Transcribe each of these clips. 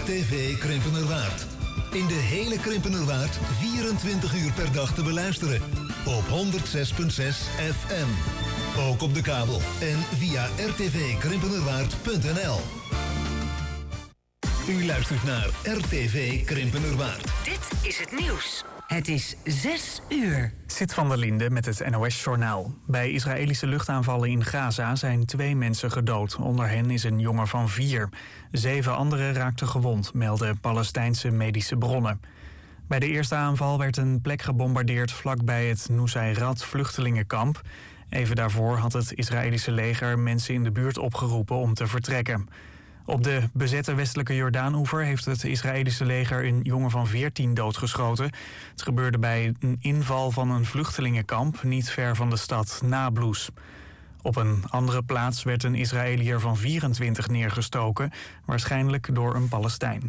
RTV Krimpenerwaard. In de hele Krimpenerwaard 24 uur per dag te beluisteren. Op 106.6 FM. Ook op de kabel en via rtvkrimpenerwaard.nl. U luistert naar RTV Krimpenerwaard. Dit is het nieuws. Het is 6 uur. Sid van der Linde met het NOS-journaal. Bij Israëlische luchtaanvallen in Gaza zijn 2 mensen gedood. Onder hen is een jongen van 4. 7 anderen raakten gewond, melden Palestijnse medische bronnen. Bij de eerste aanval werd een plek gebombardeerd vlakbij het Nusayrat vluchtelingenkamp. Even daarvoor had het Israëlische leger mensen in de buurt opgeroepen om te vertrekken. Op de bezette westelijke Jordaanoever heeft het Israëlische leger een jongen van 14 doodgeschoten. Het gebeurde bij een inval van een vluchtelingenkamp niet ver van de stad Nablus. Op een andere plaats werd een Israëliër van 24 neergestoken, waarschijnlijk door een Palestijn.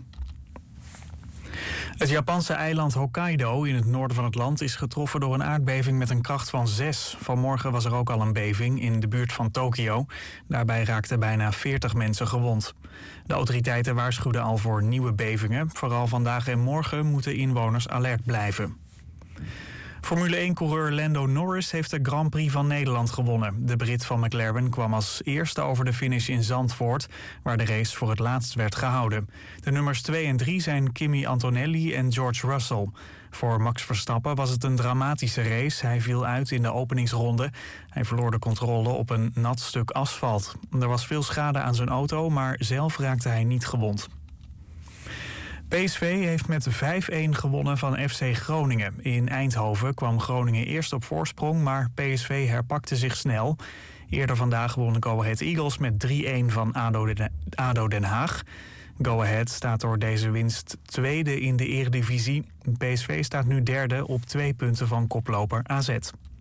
Het Japanse eiland Hokkaido in het noorden van het land is getroffen door een aardbeving met een kracht van 6. Vanmorgen was er ook al een beving in de buurt van Tokio. Daarbij raakten bijna 40 mensen gewond. De autoriteiten waarschuwden al voor nieuwe bevingen. Vooral vandaag en morgen moeten inwoners alert blijven. Formule 1-coureur Lando Norris heeft de Grand Prix van Nederland gewonnen. De Brit van McLaren kwam als eerste over de finish in Zandvoort, waar de race voor het laatst werd gehouden. De nummers 2 en 3 zijn Kimi Antonelli en George Russell. Voor Max Verstappen was het een dramatische race. Hij viel uit in de openingsronde. Hij verloor de controle op een nat stuk asfalt. Er was veel schade aan zijn auto, maar zelf raakte hij niet gewond. PSV heeft met 5-1 gewonnen van FC Groningen. In Eindhoven kwam Groningen eerst op voorsprong, maar PSV herpakte zich snel. Eerder vandaag won Go Ahead Eagles met 3-1 van ADO Den Haag. Go Ahead staat door deze winst tweede in de Eredivisie. PSV staat nu derde op 2 punten van koploper AZ.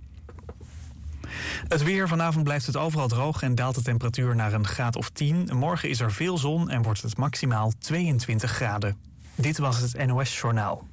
Het weer. Vanavond blijft het overal droog en daalt de temperatuur naar een graad of 10. Morgen is er veel zon en wordt het maximaal 22 graden. Dit was het NOS Journaal.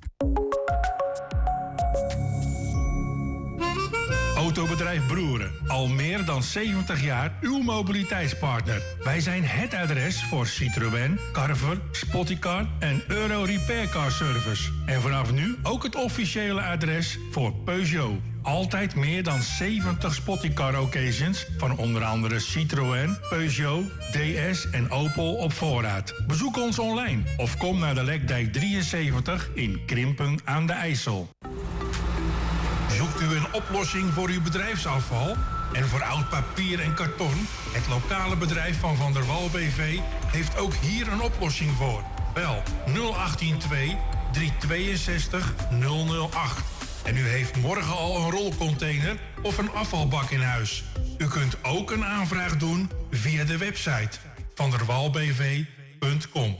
Autobedrijf Broeren. Al meer dan 70 jaar uw mobiliteitspartner. Wij zijn het adres voor Citroën, Carver, Spotticar en Euro Repair Car Service. En vanaf nu ook het officiële adres voor Peugeot. Altijd meer dan 70 Spotticar occasions van onder andere Citroën, Peugeot, DS en Opel op voorraad. Bezoek ons online of kom naar de Lekdijk 73 in Krimpen aan de IJssel. Zoekt u een oplossing voor uw bedrijfsafval en voor oud papier en karton? Het lokale bedrijf van der Wal BV heeft ook hier een oplossing voor. Bel 0812 362 008. En u heeft morgen al een rolcontainer of een afvalbak in huis. U kunt ook een aanvraag doen via de website vanderwalbv.com.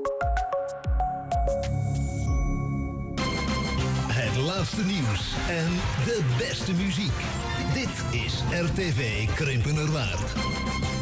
Het laatste nieuws en de beste muziek. Dit is RTV Krimpenerwaard.